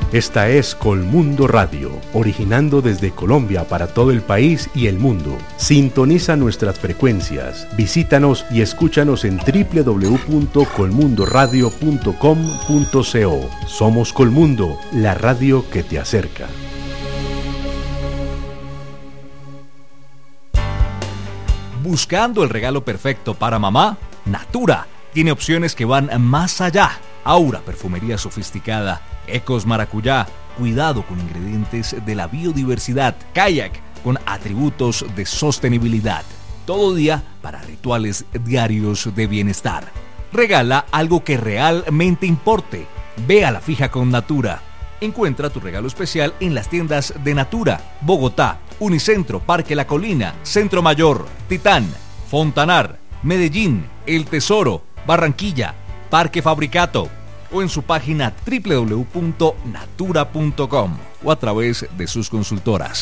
Esta es Colmundo Radio, originando desde Colombia para todo el país y el mundo. Sintoniza nuestras frecuencias, visítanos y escúchanos en www.colmundoradio.com.co. Somos Colmundo, la radio que te acerca. Buscando el regalo perfecto para mamá, Natura tiene opciones que van más allá. Aura, perfumería sofisticada. Ecos Maracuyá, cuidado con ingredientes de la biodiversidad. Kayak, con atributos de sostenibilidad. Todo día para rituales diarios de bienestar. Regala algo que realmente importe. Ve a la fija con Natura. Encuentra tu regalo especial en las tiendas de Natura, Bogotá, Unicentro, Parque La Colina, Centro Mayor, Titán, Fontanar, Medellín, El Tesoro, Barranquilla, Parque Fabricato, o en su página www.natura.com o a través de sus consultoras.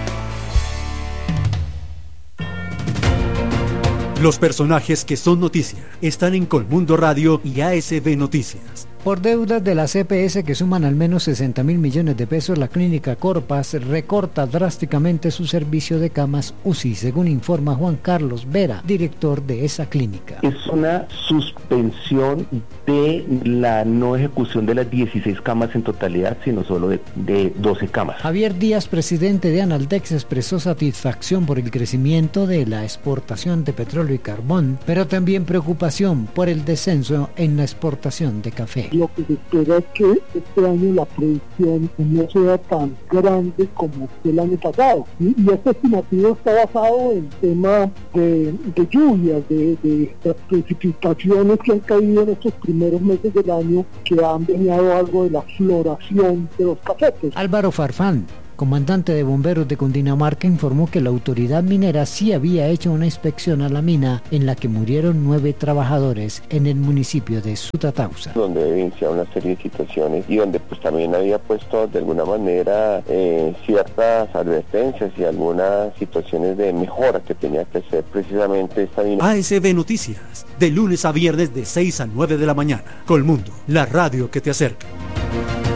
Los personajes que son noticia están en Colmundo Radio y ASB Noticias. Por deudas de la CPS que suman al menos 60.000 millones de pesos, la clínica Corpas recorta drásticamente su servicio de camas UCI, según informa Juan Carlos Vera, director de esa clínica. Es una suspensión de la no ejecución de las 16 camas en totalidad, sino solo de 12 camas. Javier Díaz, presidente de Analdex, expresó satisfacción por el crecimiento de la exportación de petróleo y carbón, pero también preocupación por el descenso en la exportación de café. Lo que se espera es que este año la producción no sea tan grande como el año pasado. Y este estimativo está basado en temas de lluvias, de las precipitaciones que han caído en estos primeros meses del año, que han dañado algo de la floración de los cafetes. Álvaro Farfán, comandante de bomberos de Cundinamarca, informó que la autoridad minera sí había hecho una inspección a la mina en la que murieron 9 trabajadores en el municipio de Sutatausa. Donde evidencia una serie de situaciones y donde pues también había puesto de alguna manera ciertas advertencias y algunas situaciones de mejora que tenía que hacer precisamente esta mina. ASB Noticias, de lunes a viernes de 6 a 9 de la mañana. Colmundo, la radio que te acerca.